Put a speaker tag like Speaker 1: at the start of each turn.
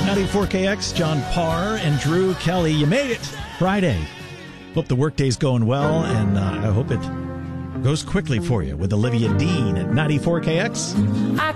Speaker 1: 94KX, John Parr and Drew Kelly. You made it. Friday. Hope the workday's going well, and I hope it goes quickly for you with Olivia Dean at 94KX.